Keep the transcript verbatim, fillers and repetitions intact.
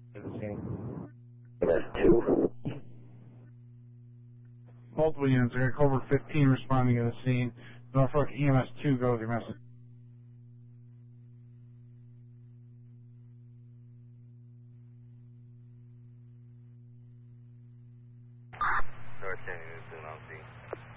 That's two. Multiple units. I got Cobra fifteen responding to the scene. Norfolk E M S two, go with your message. thirteen is soon on scene.